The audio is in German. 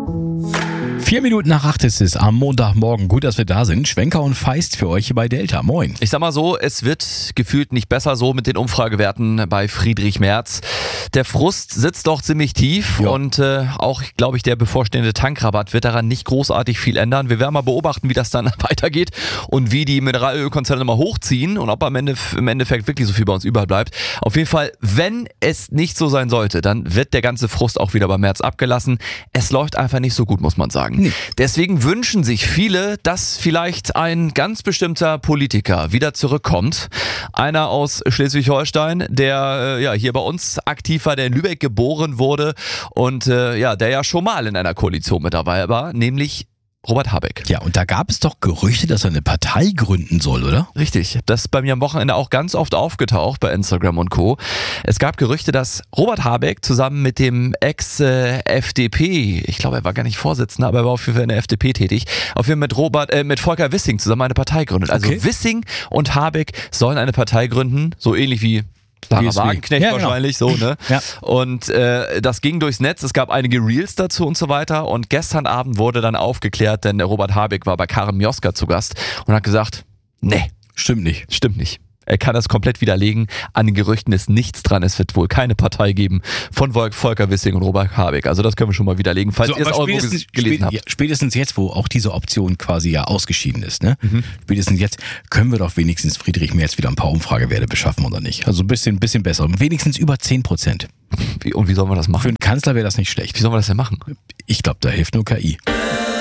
7:04 ist es am Montagmorgen. Gut, dass wir da sind. Schwenker und Feist für euch hier bei Delta. Moin. Ich sag mal so, es wird gefühlt nicht besser so mit den Umfragewerten bei Friedrich Merz. Der Frust sitzt doch ziemlich tief und auch, glaube ich, der bevorstehende Tankrabatt wird daran nicht großartig viel ändern. Wir werden mal beobachten, wie das dann weitergeht und wie die Mineralölkonzerne mal hochziehen und ob im Endeffekt wirklich so viel bei uns überbleibt. Auf jeden Fall, wenn es nicht so sein sollte, dann wird der ganze Frust auch wieder bei Merz abgelassen. Es läuft einfach nicht so gut, muss man sagen. Nee. Deswegen wünschen sich viele, dass vielleicht ein ganz bestimmter Politiker wieder zurückkommt. Einer aus Schleswig-Holstein, der hier bei uns aktiv war, der in Lübeck geboren wurde und der ja schon mal in einer Koalition mit dabei war, nämlich Robert Habeck. Ja, und da gab es doch Gerüchte, dass er eine Partei gründen soll, oder? Richtig, das ist bei mir am Wochenende auch ganz oft aufgetaucht bei Instagram und Co. Es gab Gerüchte, dass Robert Habeck zusammen mit dem Ex-FDP, ich glaube, er war gar nicht Vorsitzender, aber er war auf jeden Fall in der FDP tätig, auf jeden Fall mit Volker Wissing zusammen eine Partei gründet. Also Okay. Wissing und Habeck sollen eine Partei gründen, so ähnlich wie Sarah BSW. Wagenknecht Ja, genau. wahrscheinlich, so, ne? Ja. Und das ging durchs Netz, es gab einige Reels dazu und so weiter und gestern Abend wurde dann aufgeklärt, denn der Robert Habeck war bei Karen Mioska zu Gast und hat gesagt, nee, Stimmt nicht. stimmt nicht. Er kann das komplett widerlegen. An den Gerüchten ist nichts dran. Es wird wohl keine Partei geben von Volker Wissing und Robert Habeck. Also das können wir schon mal widerlegen, falls ihr es aber auch irgendwo gelesen habt. Spätestens jetzt, wo auch diese Option quasi ja ausgeschieden ist, ne? Spätestens jetzt können wir doch wenigstens Friedrich Merz wieder ein paar Umfragewerte beschaffen, oder nicht? Also ein bisschen besser. Wenigstens über 10%. Und wie sollen wir das Für machen? einen Kanzler wäre das nicht schlecht. Wie sollen wir das denn machen? Ich glaube, da hilft nur KI.